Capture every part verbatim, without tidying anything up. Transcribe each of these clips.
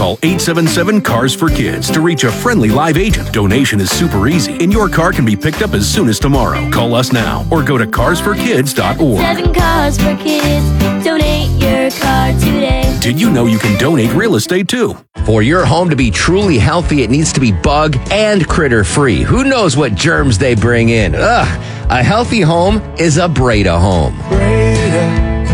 Call eight seven seven, C A R S for Kids to reach a friendly live agent. Donation is super easy, and your car can be picked up as soon as tomorrow. Call us now or go to cars for kids dot org. Seven Cars for Kids. Donate your car today. Did you know you can donate real estate too? For your home to be truly healthy, it needs to be bug and critter free. Who knows what germs they bring in? Ugh. A healthy home is a Breda home. Breda,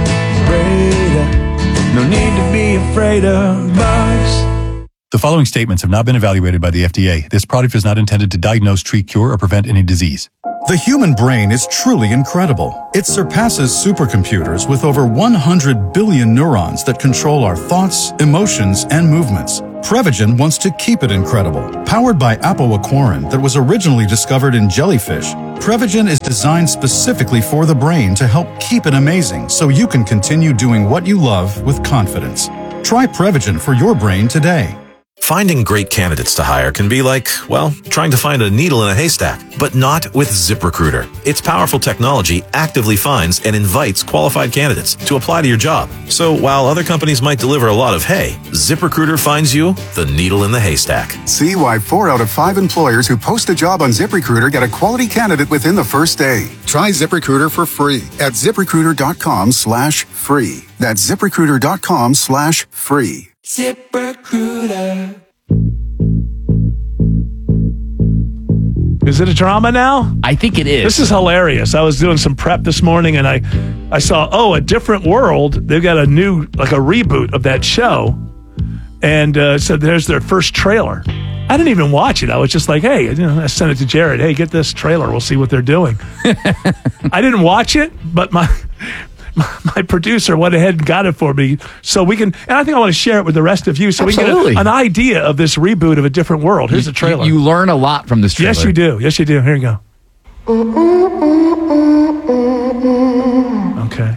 Breda. No need to be afraid of bugs. The following statements have not been evaluated by the F D A. This product is not intended to diagnose, treat, cure, or prevent any disease. The human brain is truly incredible. It surpasses supercomputers with over one hundred billion neurons that control our thoughts, emotions, and movements. Prevagen wants to keep it incredible. Powered by apoaquarin that was originally discovered in jellyfish, Prevagen is designed specifically for the brain to help keep it amazing so you can continue doing what you love with confidence. Try Prevagen for your brain today. Finding great candidates to hire can be like, well, trying to find a needle in a haystack, but not with ZipRecruiter. Its powerful technology actively finds and invites qualified candidates to apply to your job. So while other companies might deliver a lot of hay, ZipRecruiter finds you the needle in the haystack. See why four out of five employers who post a job on ZipRecruiter get a quality candidate within the first day. Try ZipRecruiter for free at ZipRecruiter.com slash free. That's ZipRecruiter.com slash free. ZipRecruiter. Is it a drama now? I think it is. This is hilarious. I was doing some prep this morning and I, I saw, oh, A Different World. They've got a new, like a reboot of that show. And uh, so there's their first trailer. I didn't even watch it. I was just like, hey, you know, I sent it to Jared. Hey, get this trailer. We'll see what they're doing. I didn't watch it, but my... My producer went ahead and got it for me so we can, and I think I want to share it with the rest of you so Absolutely. we can get a, an idea of this reboot of A Different World. Here's you, a trailer. You, you learn a lot from this trailer. Yes, you do. Yes, you do. Here you go. Okay.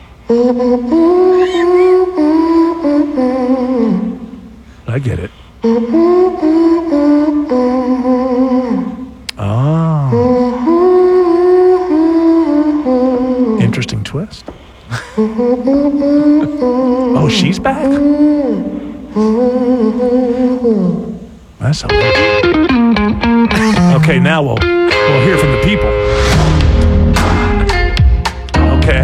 I get it. Oh. Interesting twist. Oh, she's back? That's okay. Okay, now we'll we'll hear from the people. Okay.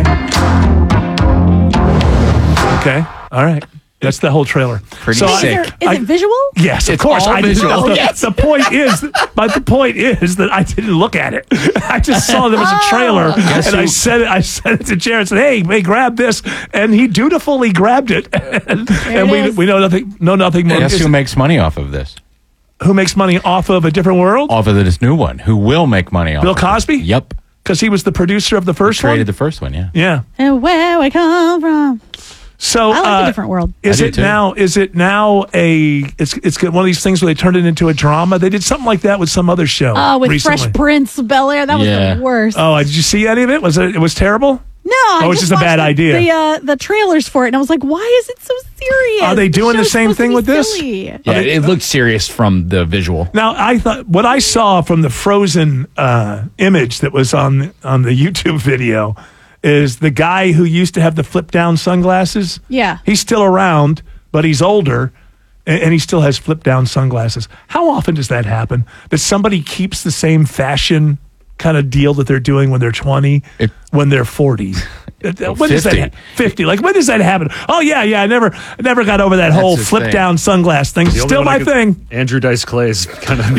Okay. All right. That's the whole trailer. Pretty so sick. I, Is, there, I, is it visual? Yes, of It's course. all I visual. didn't know. Yes. The point is, but the point is that I didn't look at it. I just saw there was a trailer, Guess and who- I said it. I said it to Jared. and said, "Hey, hey, grab this," and he dutifully grabbed it. and and we is. we know nothing. Know nothing more. Guess who makes money off of this? Who makes money off of A Different World? Off of this new one. Who will make money off Bill of Cosby? it? Yep. Because he was the producer of the first Created one. the first one, yeah. Yeah. And where we come from. So I like uh, A Different World. Is I do it too. now? Is it now a? It's it's one of these things where they turned it into a drama. They did something like that with some other show. Oh, with recently. Fresh Prince of Bel Air. That was Yeah. the worst. Oh, did you see any of it? Was it? It was terrible. No, I Oh, it's just a watched bad the, idea. The uh, the trailers for it, and I was like, why is it so serious? Are they doing the show's same supposed to thing be with this? silly. Yeah, they- it looked serious from the visual. Now, I thought what I saw from the Frozen uh, image that was on on the YouTube video is the guy who used to have the flip down sunglasses. Yeah. He's still around, but he's older, and, and he still has flip down sunglasses. How often does that happen? That somebody keeps the same fashion kind of deal that they're doing when they're twenty, It- when they're forty? Well, when does that fifty. ha- fifty? Like, when does that happen? Oh, yeah, yeah, I never I never got over that whole his flip thing. down sunglass thing. The only Still one I my could- thing. Andrew Dice Clay's kind of.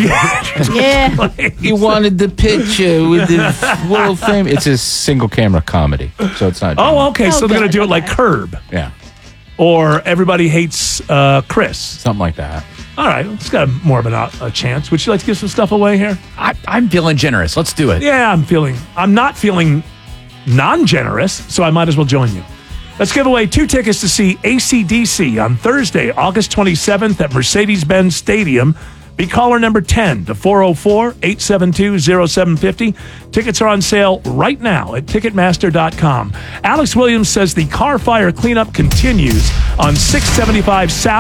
Yeah. You wanted the picture with the world fame. It's a single camera comedy, so it's not. Oh, okay. So Oh, they're going to good. do it like Okay. Curb Yeah, or Everybody Hates uh, Chris. something like that. All right. It's got more of an, a chance. Would you like to give some stuff away here? I, I'm feeling generous. Let's do it. Yeah, I'm feeling, I'm not feeling non-generous, so I might as well join you. Let's give away two tickets to see A C D C on Thursday, August twenty-seventh at Mercedes-Benz Stadium. Be caller number ten to four oh four, eight seven two, oh seven five oh. Tickets are on sale right now at Ticketmaster dot com. Alex Williams says the car fire cleanup continues on six seventy-five South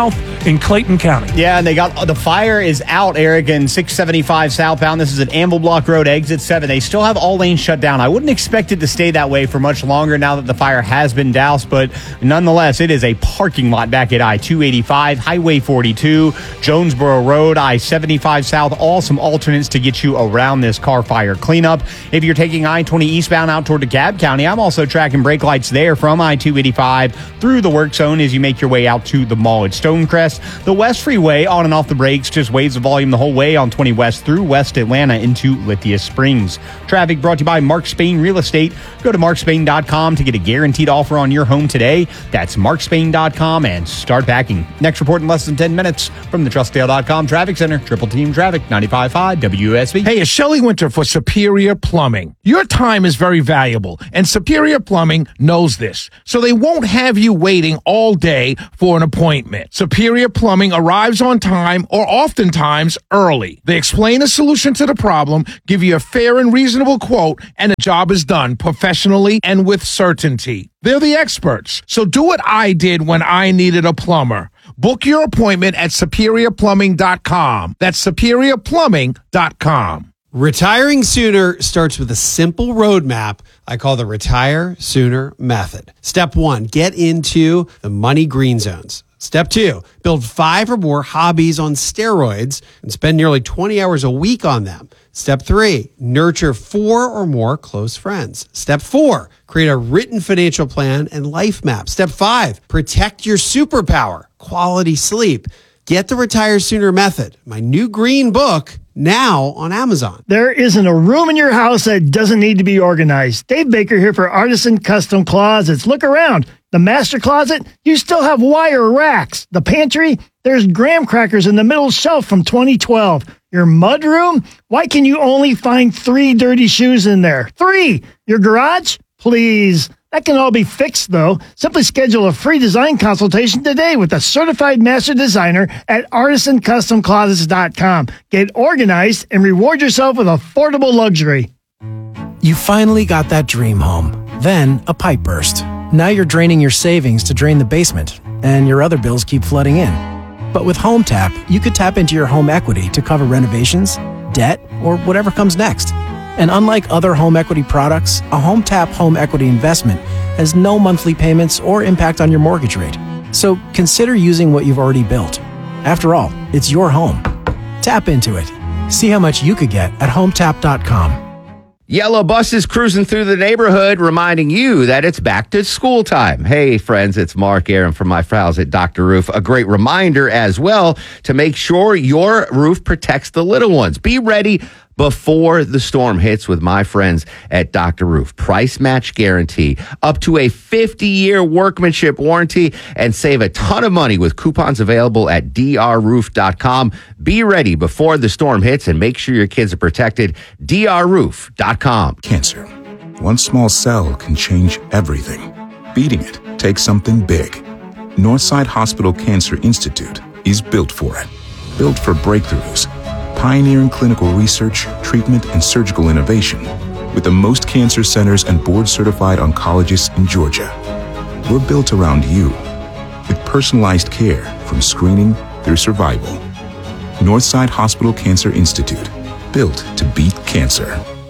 in Clayton County. Yeah, and they got the fire is out, Eric, in six seventy-five southbound. This is at Amble Block Road, exit seven. They still have all lanes shut down. I wouldn't expect it to stay that way for much longer now that the fire has been doused, but nonetheless, it is a parking lot back at I two eighty-five, Highway forty-two, Jonesboro Road, I seventy-five south, all some alternates to get you around this car fire cleanup. If you're taking I twenty eastbound out toward DeKalb County, I'm also tracking brake lights there from I two eighty-five through the work zone as you make your way out to the mall at Stonecrest. The West Freeway on and off the brakes just waves the volume the whole way on twenty West through West Atlanta into Lithia Springs. Traffic brought to you by Mark Spain Real Estate. Go to mark spain dot com to get a guaranteed offer on your home today. That's mark spain dot com and start packing. Next report in less than ten minutes from the trustdale dot com Traffic Center. Triple Team Traffic, ninety-five point five W S B. Hey, it's Shelley Winter for Superior Plumbing. Your time is very valuable, and Superior Plumbing knows this, so they won't have you waiting all day for an appointment. Superior Plumbing arrives on time or oftentimes early. They explain a solution to the problem, give you a fair and reasonable quote, and the job is done professionally and with certainty. They're the experts, so do what I did when I needed a plumber. Book your appointment at superior plumbing dot com. That's superior plumbing dot com. Retiring sooner starts with a simple roadmap I call the Retire Sooner Method. Step one, get into the money green zones. Step two, build five or more hobbies on steroids and spend nearly twenty hours a week on them. Step three, nurture four or more close friends. Step four, create a written financial plan and life map. Step five, protect your superpower, quality sleep. Get the Retire Sooner Method, my new green book, now on Amazon. There isn't a room in your house that doesn't need to be organized. Dave Baker here for Artisan Custom Closets. Look around. The master closet, you still have wire racks. The pantry, there's graham crackers in the middle shelf from twenty twelve. Your mudroom, why can you only find three dirty shoes in there? Three! Your garage? Please. That can all be fixed, though. Simply schedule a free design consultation today with a certified master designer at artisan custom closets dot com. Get organized and reward yourself with affordable luxury. You finally got that dream home. Then a pipe burst. Now you're draining your savings to drain the basement, and your other bills keep flooding in. But with HomeTap, you could tap into your home equity to cover renovations, debt, or whatever comes next. And unlike other home equity products, a HomeTap home equity investment has no monthly payments or impact on your mortgage rate. So consider using what you've already built. After all, it's your home. Tap into it. See how much you could get at home tap dot com. Yellow buses cruising through the neighborhood, reminding you that it's back to school time. Hey, friends, it's Mark Aaron from my pals at Doctor Roof. A great reminder as well to make sure your roof protects the little ones. Be ready before the storm hits with my friends at Doctor Roof. Price match guarantee, up to a fifty-year workmanship warranty, and save a ton of money with coupons available at d r roof dot com. Be ready before the storm hits and make sure your kids are protected. d r roof dot com. Cancer. One small cell can change everything. Beating it takes something big. Northside Hospital Cancer Institute is built for it. Built for breakthroughs. Pioneering clinical research, treatment, and surgical innovation with the most cancer centers and board-certified oncologists in Georgia. We're built around you with personalized care from screening through survival. Northside Hospital Cancer Institute, built to beat cancer.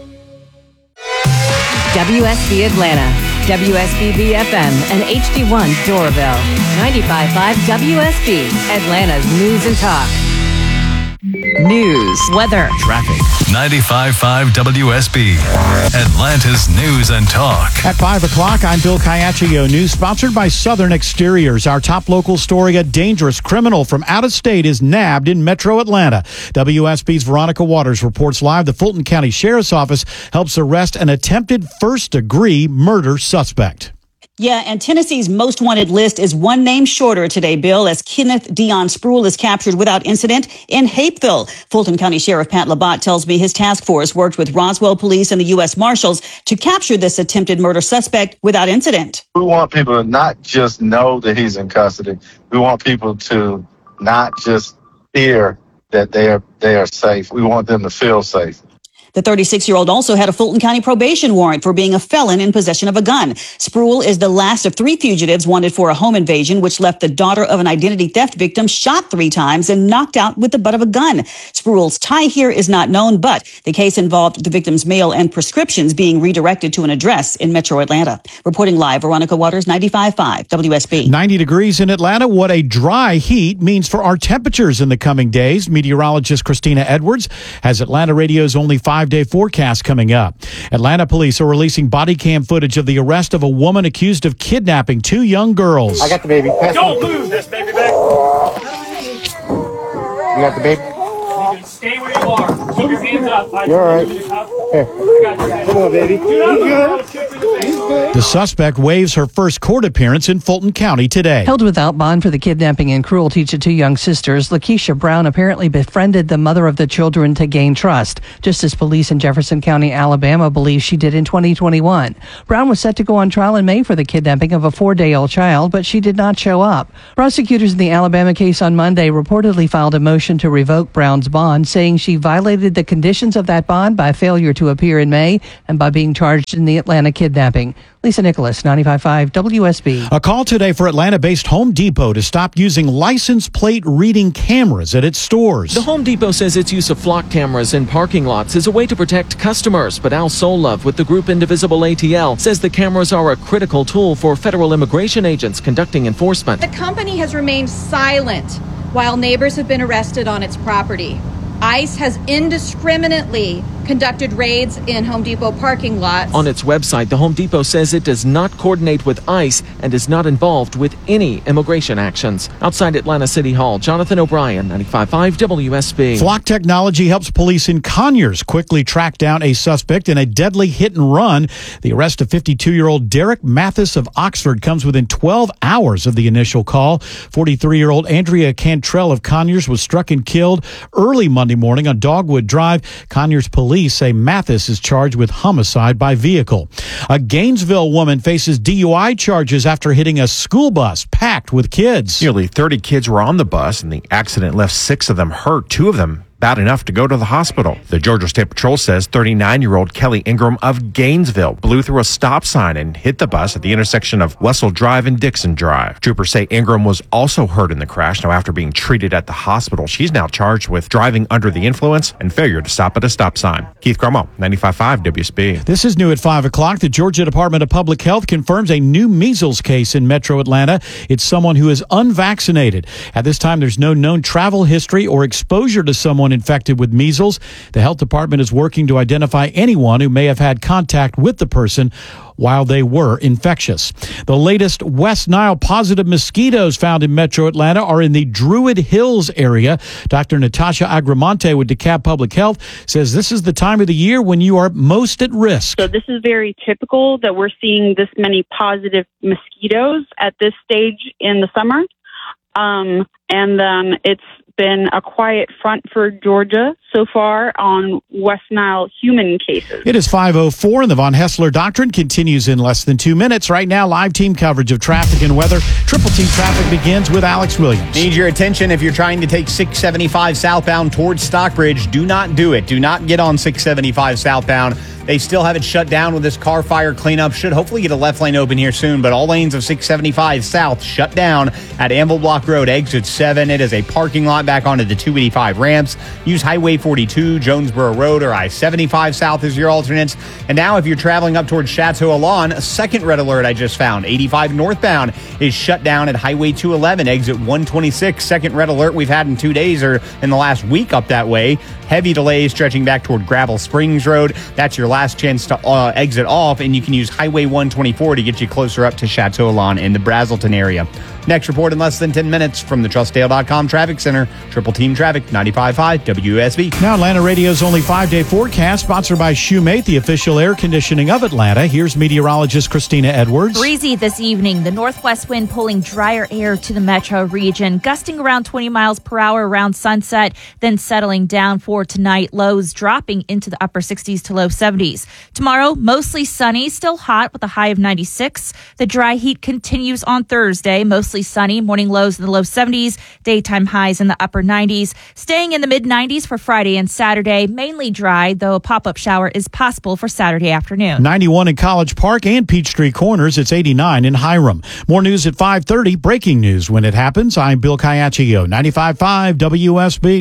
W S B Atlanta, W S B B F M, and H D one Doraville. ninety-five point five W S B, Atlanta's news and talk. News, weather, traffic. ninety-five point five W S B, Atlanta's news and talk. At five o'clock, I'm Bill Caiaccio. News sponsored by Southern Exteriors. Our top local story, a dangerous criminal from out of state is nabbed in metro Atlanta. W S B's Veronica Waters reports live. The Fulton County Sheriff's Office helps arrest an attempted first-degree murder suspect. Yeah, and Tennessee's most wanted list is one name shorter today, Bill, as Kenneth Dion Spruill is captured without incident in Hapeville. Fulton County Sheriff Pat Labatt tells me his task force worked with Roswell Police and the U S Marshals to capture this attempted murder suspect without incident. We want people to not just know that he's in custody. We want people to not just hear that they are they are safe. We want them to feel safe. The thirty-six-year-old also had a Fulton County probation warrant for being a felon in possession of a gun. Sproul is the last of three fugitives wanted for a home invasion, which left the daughter of an identity theft victim shot three times and knocked out with the butt of a gun. Sproul's tie here is not known, but the case involved the victim's mail and prescriptions being redirected to an address in Metro Atlanta. Reporting live, Veronica Waters, ninety-five point five W S B. ninety degrees in Atlanta. What a dry heat means for our temperatures in the coming days. Meteorologist Christina Edwards has Atlanta Radio's only five-day forecast coming up. Atlanta police are releasing body cam footage of the arrest of a woman accused of kidnapping two young girls. I got the baby. Pass Don't me. move this baby back. You got the baby? Stay where you are. Put your hands up. You're all right. Here. Come on, baby. He's good. He's good. The suspect waives her first court appearance in Fulton County today. Held without bond for the kidnapping and cruelty to two young sisters, Lakeisha Brown apparently befriended the mother of the children to gain trust, just as police in Jefferson County, Alabama, believe she did in twenty twenty-one. Brown was set to go on trial in May for the kidnapping of a four-day-old child, but she did not show up. Prosecutors in the Alabama case on Monday reportedly filed a motion to revoke Brown's bond, saying she violated the conditions of that bond by failure to appear in May and by being charged in the Atlanta kidnapping. Lisa Nicholas, ninety-five point five W S B. A call today for Atlanta-based Home Depot to stop using license plate reading cameras at its stores. The Home Depot says its use of flock cameras in parking lots is a way to protect customers, but Al Solove with the group Indivisible A T L says the cameras are a critical tool for federal immigration agents conducting enforcement. The company has remained silent while neighbors have been arrested on its property. ICE has indiscriminately conducted raids in Home Depot parking lots. On its website, the Home Depot says it does not coordinate with ICE and is not involved with any immigration actions. Outside Atlanta City Hall, Jonathan O'Brien, ninety-five point five W S B. Flock Technology helps police in Conyers quickly track down a suspect in a deadly hit and run. The arrest of fifty-two-year-old Derek Mathis of Oxford comes within twelve hours of the initial call. forty-three-year-old Andrea Cantrell of Conyers was struck and killed early Monday morning on Dogwood Drive. Conyers police say Mathis is charged with homicide by vehicle. A Gainesville woman faces D U I charges after hitting a school bus packed with kids. Nearly thirty kids were on the bus, and the accident left six of them hurt, two of them bad enough to go to the hospital. The Georgia State Patrol says thirty-nine-year-old Kelly Ingram of Gainesville blew through a stop sign and hit the bus at the intersection of Wessel Drive and Dixon Drive. Troopers say Ingram was also hurt in the crash. Now, after being treated at the hospital, she's now charged with driving under the influence and failure to stop at a stop sign. Keith Cromwell, ninety-five point five W S B. This is new at five o'clock. The Georgia Department of Public Health confirms a new measles case in Metro Atlanta. It's someone who is unvaccinated. At this time, there's no known travel history or exposure to someone infected with measles. The health department is working to identify anyone who may have had contact with the person while they were infectious. The latest West Nile positive mosquitoes found in Metro Atlanta are in the Druid Hills area. Doctor Natasha Agramonte with DeKalb Public Health says this is the time of the year when you are most at risk. So this is very typical that we're seeing this many positive mosquitoes at this stage in the summer. Um, and then it's been a quiet front for Georgia so far on West Nile human cases. It is five oh four, and the Von Hessler Doctrine continues in less than two minutes. Right now, live team coverage of traffic and weather. Triple Team Traffic begins with Alex Williams. Need your attention if you're trying to take six seventy-five southbound towards Stockbridge. Do not do it. Do not get on six seventy-five southbound. They still have it shut down with this car fire cleanup. Should hopefully get a left lane open here soon, but all lanes of six seventy-five south shut down at Anvil Block Road, exit seven. It is a parking lot back onto the two eighty-five ramps. Use Highway forty-two, Jonesboro Road, or I seventy-five south as your alternates. And now if you're traveling up towards Chateau Alon, a second red alert I just found. eighty-five northbound is shut down at Highway two eleven, exit one twenty-six. Second red alert we've had in two days or in the last week up that way. Heavy delays stretching back toward Gravel Springs Road. That's your last chance to uh, exit off, and you can use Highway one twenty-four to get you closer up to Chateau Alon in the Brazelton area. Next report in less than ten minutes from the Trust Dale dot com Traffic Center. Triple Team Traffic, ninety-five point five W S B. Now Atlanta Radio's only five-day forecast, sponsored by Shoemate, the official air conditioning of Atlanta. Here's meteorologist Christina Edwards. Breezy this evening. The northwest wind pulling drier air to the metro region, gusting around twenty miles per hour around sunset, then settling down for tonight. Lows dropping into the upper sixties to low seventies. Tomorrow, mostly sunny, still hot with a high of ninety-six. The dry heat continues on Thursday, mostly mostly sunny. Morning lows in the low seventies, daytime highs in the upper nineties. Staying in the mid nineties for Friday and Saturday. Mainly dry, though a pop-up shower is possible for Saturday afternoon. ninety-one in College Park and Peachtree Corners. It's eighty-nine in Hiram. More news at five thirty. Breaking news when it happens. I'm Bill Caiaccio, ninety-five point five W S B.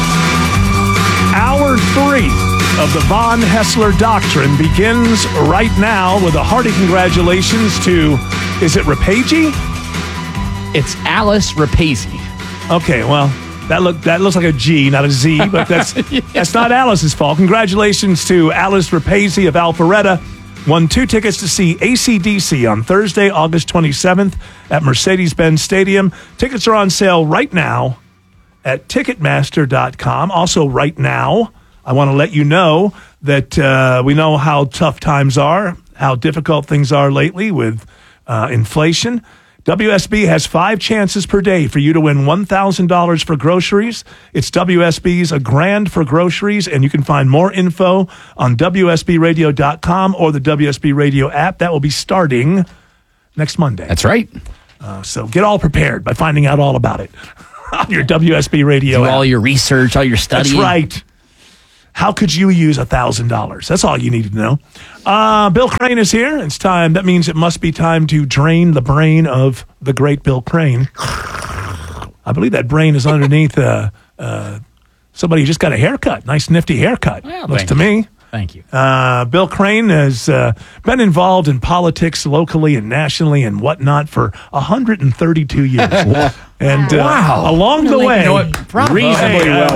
Hour three of the Von Hessler Doctrine begins right now with a hearty congratulations to, is it Rapagey? It's Alice Rapazzi. Okay, well, that look that looks like a G, not a Z, but that's yeah. that's not Alice's fault. Congratulations to Alice Rapazzi of Alpharetta. Won two tickets to see A C D C on Thursday, August twenty-seventh at Mercedes-Benz Stadium. Tickets are on sale right now at Ticketmaster dot com. Also, right now, I want to let you know that uh, we know how tough times are, how difficult things are lately with uh, inflation. W S B has five chances per day for you to win one thousand dollars for groceries. It's W S B's A Grand for Groceries, and you can find more info on W S B radio dot com or the W S B Radio app. That will be starting next Monday. That's right. Uh, so get all prepared by finding out all about it on your W S B Radio Do app. all your research, all your studying. That's right. How could you use one thousand dollars? That's all you need to know. Uh, Bill Crane is here. It's time. That means it must be time to drain the brain of the great Bill Crane. I believe that brain is underneath uh, uh, somebody who just got a haircut. Nice, nifty haircut. Well, Looks to you. me. Thank you. Uh, Bill Crane has uh, been involved in politics locally and nationally and whatnot for one hundred thirty-two years. And uh, Wow. along the way, You know what? Reasonably well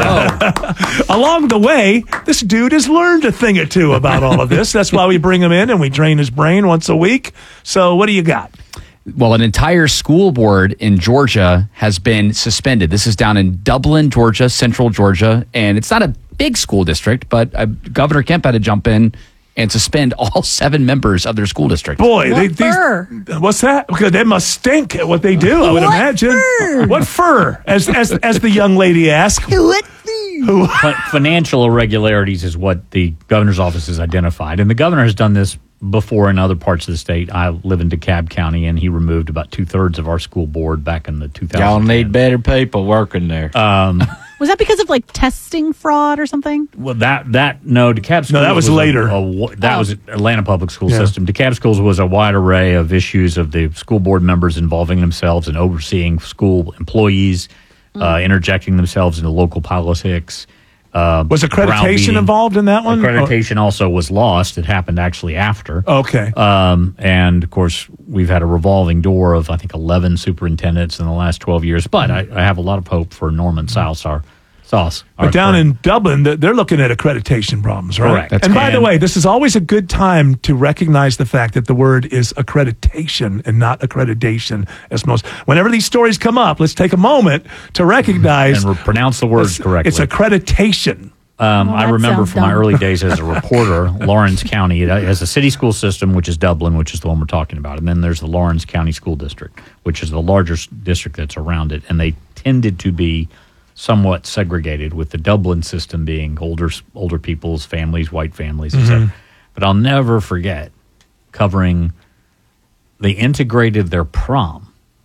uh, along the way, this dude has learned a thing or two about all of this. That's why we bring him in and we drain his brain once a week. So what do you got? Well, an entire school board in Georgia has been suspended. This is down in Dublin, Georgia, central Georgia, and it's not a big school district, but uh, Governor Kemp had to jump in and suspend all seven members of their school district. Boy, they, these, what's that? Because they must stink at what they do, I would What imagine. fur? What fur? As as as the young lady asked. What Fin- financial irregularities is what the governor's office has identified. And the governor has done this before in other parts of the state. I live in DeKalb County, and he removed about two-thirds of our school board back in the two thousands. Y'all need better people working there. Um, Was that because of like testing fraud or something? well, that, that no, DeKalb Schools No, that was a- later. a wa- that Oh. was Atlanta Public School Yeah. System. DeKalb Schools was a wide array of issues of the school board members involving themselves and overseeing school employees, uh, interjecting themselves into local politics. Uh, Was accreditation browbeating. involved in that one? Accreditation also was lost. It happened actually after. Okay. Um, and of course, we've had a revolving door of, I think, eleven superintendents in the last twelve years. But I, I have a lot of hope for Norman Sauce, our Sauce. But down in Dublin, th- they're looking at accreditation problems, right? Correct. That's and by the correct. way, this is always a good time to recognize the fact that the word is accreditation and not accreditation. As most, whenever these stories come up, let's take a moment to recognize and re- pronounce the words it's, correctly. It's accreditation. Um, Oh, I that remember sounds from my dumb. early days as a reporter, Lawrence County it has a city school system, which is Dublin, which is the one we're talking about. And then there's the Lawrence County School District, which is the larger s- district that's around it. And they tended to be somewhat segregated, with the Dublin system being older older people's families, white families, et cetera. Mhm. But I'll never forget covering, they integrated their prom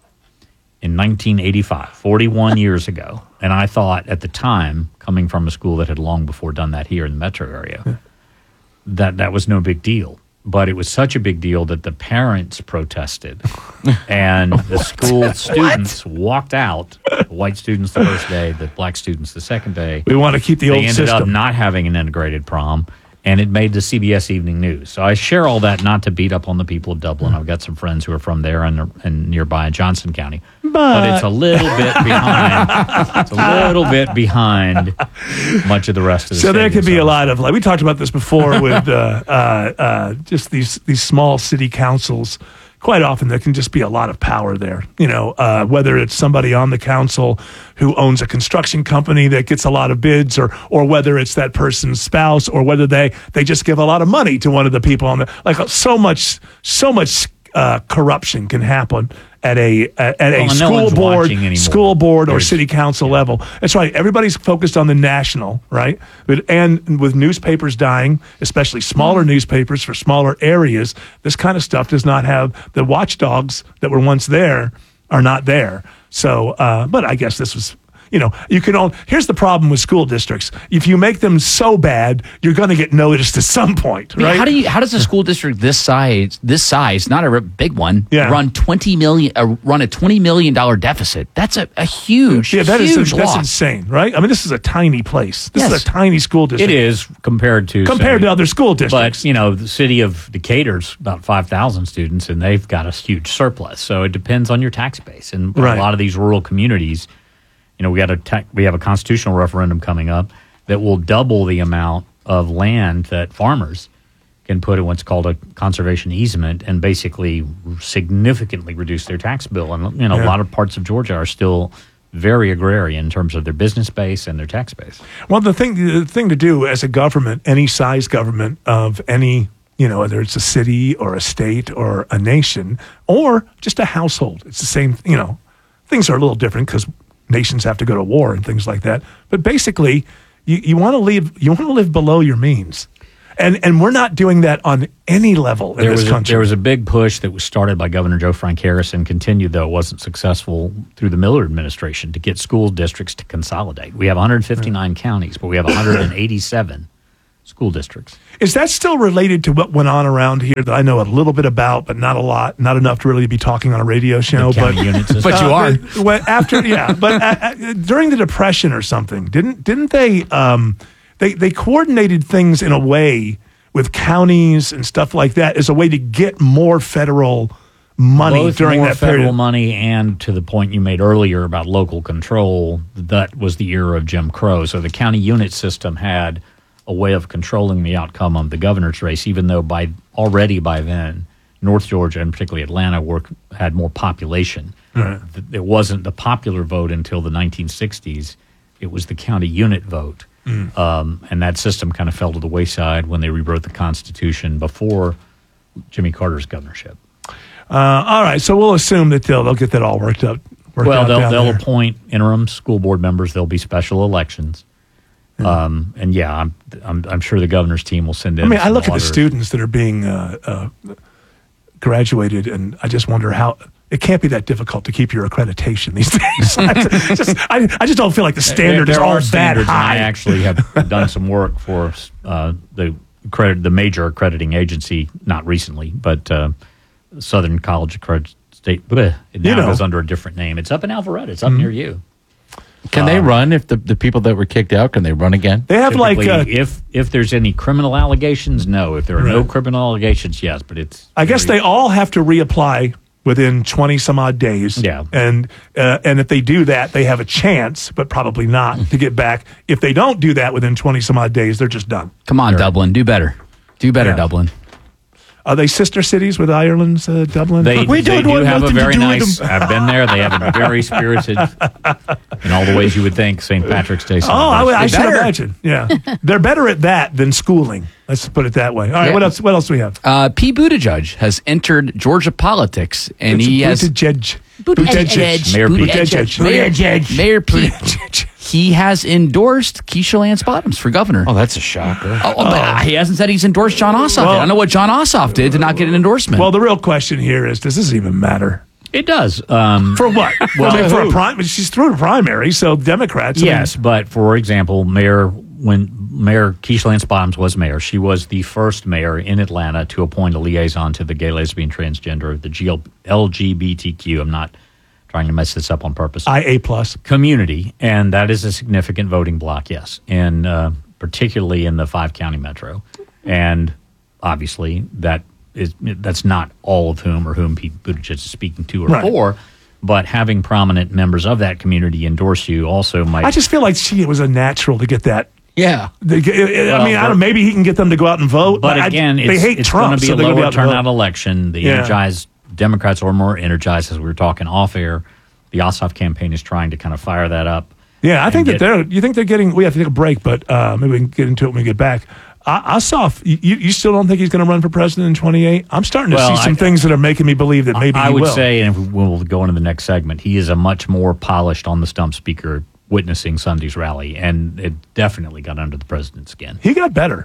in nineteen eighty-five, forty-one years ago. And I thought at the time, coming from a school that had long before done that here in the metro area, that that was no big deal. But it was such a big deal that the parents protested, and the school students walked out. The white students the first day, the black students the second day. We want to keep the they old ended up system. not having an integrated prom, and it made the C B S Evening News. So I share all that not to beat up on the people of Dublin. I've got some friends who are from there and, and nearby in Johnson County. But, it's a little bit behind. It's a little bit behind much of the rest of the So state. there could be a lot of, like we talked about this before with uh, uh, uh, just these these small city councils. Quite often there can just be a lot of power there. You know, uh, whether it's somebody on the council who owns a construction company that gets a lot of bids, or or whether it's that person's spouse, or whether they they just give a lot of money to one of the people on the, like so much so much uh, corruption can happen at a at, at Well, a and no school one's board, watching anymore. school board, or There's- city council level. That's right. Everybody's focused on the national, right? But, and with newspapers dying, especially smaller newspapers for smaller areas, this kind of stuff does not have the watchdogs that were once there. are not there. So, uh, but I guess this was, you know, you can all, here's the problem with school districts. If you make them so bad, you're going to get noticed at some point, I mean, right? How do you? How does a school district this size, this size, not a r- big one, Yeah. run twenty million, uh, run a twenty million dollar deficit? That's a, a huge, Yeah, that is huge that's loss. insane, right? I mean, this is a tiny place. This Yes. is a tiny school district. It is compared to Compared say, to other school districts. But you know, the city of Decatur's about five thousand students, and they've got a huge surplus. So it depends on your tax base. And Right. a lot of these rural communities, you know, we got a ta- we have a constitutional referendum coming up that will double the amount of land that farmers can put in what's called a conservation easement, and basically significantly reduce their tax bill. And you know, Yeah. a lot of parts of Georgia are still very agrarian in terms of their business base and their tax base. Well, the thing the thing to do as a government, any size government of any, you know, whether it's a city or a state or a nation or just a household, it's the same. You know, things are a little different because nations have to go to war and things like that. But basically, you, you want to live you want to live below your means, and and we're not doing that on any level in There this was, a, country. there was a big push that was started by Governor Joe Frank Harris and continued, though it wasn't successful, through the Miller administration to get school districts to consolidate. We have one hundred fifty-nine counties, but we have one hundred eighty-seven school districts. Is that still related to what went on around here that I know a little bit about, but not a lot, not enough to really be talking on a radio show? The county but unit system. But you are. but when- after, yeah, but uh, uh, during the Depression or something, didn't didn't they um, they they coordinated things in a way with counties and stuff like that as a way to get more federal money Both during more that federal period? money, and to the point you made earlier about local control, that was the era of Jim Crow. So the county unit system had a way of controlling the outcome of the governor's race, even though by already by then, North Georgia and particularly Atlanta were, had more population. Right. Th- It wasn't the popular vote until the nineteen sixties. It was the county unit vote. Mm. Um, and that system kind of fell to the wayside when they rewrote the Constitution before Jimmy Carter's governorship. Uh, all right, so we'll assume that they'll they'll get that all worked up. Worked Well, out they'll down they'll there. appoint interim school board members. There'll be special elections, um, and yeah, I'm, I'm I'm sure the governor's team will send in. I mean, I some look at the other- students that are being uh, uh, graduated, and I just wonder how it can't be that difficult to keep your accreditation these days. I just, I, I just don't feel like the standard there, is there all are that standards, and high. I actually have done some work for uh, the credit the major accrediting agency, not recently, but uh, Southern College Accredited State. Bleh, it now You know. goes under a different name. It's up in Alpharetta. It's up Mm-hmm. near you. Can they Um, run if the, the people that were kicked out, can they run again? They have like Typically, uh, if if there's any criminal allegations, no. If there are no Right. criminal allegations, yes. But it's I guess they all have to reapply within twenty some odd days. Yeah. And uh, and if they do that, they have a chance, but probably not, to get back. If they don't do that within twenty some odd days, they're just done. Come on, Dublin, do better. Do better, Yeah. Dublin. Are they sister cities with Ireland's uh, Dublin? They, they do have a very nice. I've been there. They have a very spirited, in all the ways you would think, Saint Patrick's Day. Oh, I, would- I should celebration. imagine. Yeah, they're better at that than schooling. Let's put it that way. All right, Yeah. what else? What else do we have? Uh, Pete Buttigieg has entered Georgia politics, and It's he has Buttigieg. Buttigieg. Mayor Pete. Buttigieg. Mayor, Mayor Pete. He has endorsed Keisha Lance Bottoms for governor. Oh, that's a shocker. Oh, oh, but he hasn't said he's endorsed John Ossoff. yet. I don't know what John Ossoff did to not get an endorsement. Well, the real question here is: does this even matter? It does. Um, For what? Well, I mean, for a who? prim- she's through a primary, so Democrats. I mean, Yes, but for example, Mayor when Mayor Keisha Lance Bottoms was mayor, she was the first mayor in Atlanta to appoint a liaison to the gay, lesbian, transgender, the G L- L G B T Q. I'm not trying to mess this up on purpose. I A plus community, and that is a significant voting block. Yes, and uh, particularly in the five county metro, and obviously that is that's not all of whom or whom Pete Buttigieg is speaking to or Right. for. But having prominent members of that community endorse you also might. I just feel like she it was a natural to get that. Yeah. They get- I Well, mean, I but- don't, maybe he can get them to go out and vote. But I- again, they it's, hate it's Trump, going to be so a they're gonna lower out and vote. turnout election. The Yeah. energized Democrats are more energized, as we were talking off air. The Ossoff campaign is trying to kind of fire that up. Yeah, I think and that they're. You think they're getting? We have to take a break, but uh, maybe we can get into it when we get back. I, I saw. You, you still don't think he's going to run for president in twenty-eight? I'm starting to Well, see some I- things that are making me believe that maybe I he would will. say, and we'll go into the next segment, he is a much more polished on the stump speaker witnessing Sunday's rally, and it definitely got under the president's skin. He got better.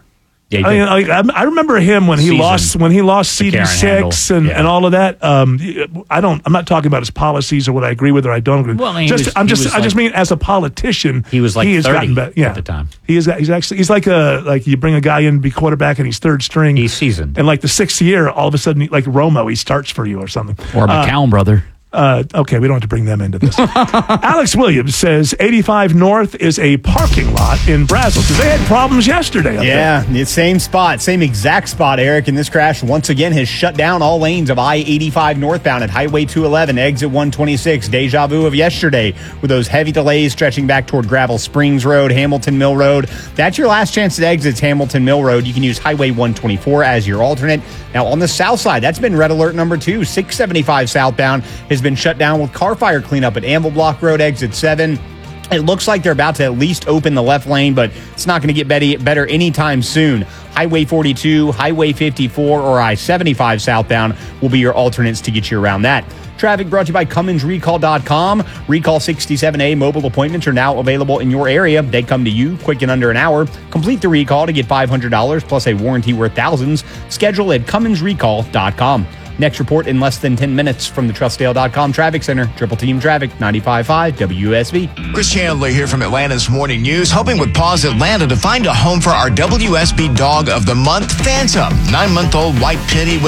Yeah, he I, mean, did. I, I remember him when he Season. lost when he lost The C D Karen six handle. and, Yeah. and all of that. Um, I don't. I'm not talking about his policies or what I agree with or I don't agree. Well, I mean, he just was- I'm he just was I just like- mean as a politician, He was like he has thirty gotten better. Yeah. at the time. He is. He's actually. He's like a like you bring a guy in to be quarterback and he's third string. He's seasoned. And like the sixth year, all of a sudden, like Romo, he starts for you or something. Or a Uh, McCown brother. Uh, okay, we don't have to bring them into this. Alex Williams says eighty-five North is a parking lot in Brazos because they had problems yesterday. Up Yeah, the same spot, same exact spot, Eric. And this crash once again has shut down all lanes of I eighty-five northbound at Highway two eleven, exit one twenty-six. Deja vu of yesterday with those heavy delays stretching back toward Gravel Springs Road, Hamilton Mill Road. That's your last chance to exit Hamilton Mill Road. You can use Highway one twenty-four as your alternate. Now on the south side, that's been red alert number two. six seventy-five southbound has been shut down with car fire cleanup at Anvil Block Road, exit seven. It looks like they're about to at least open the left lane, but it's not going to get better, better anytime soon. Highway forty-two, Highway fifty-four, or I seventy-five southbound will be your alternates to get you around that. Traffic brought to you by Cummins Recall dot com. Recall sixty-seven A mobile appointments are now available in your area. They come to you quick in under an hour. Complete the recall to get five hundred dollars plus a warranty worth thousands. Schedule at Cummins Recall dot com. Next report in less than ten minutes from the Trustdale dot com Traffic Center. Triple Team Traffic, ninety-five point five W S B. Chris Chandler here from Atlanta's Morning News, helping with Paws Atlanta to find a home for our W S B Dog of the Month, Phantom. Nine-month-old white pitty with